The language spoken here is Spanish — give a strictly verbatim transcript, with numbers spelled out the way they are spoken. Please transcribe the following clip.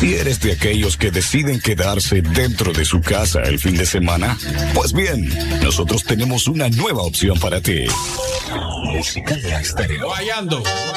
Si eres de aquellos que deciden quedarse dentro de su casa el fin de semana, pues bien, nosotros tenemos una nueva opción para ti. Música Estéreo. Guayando.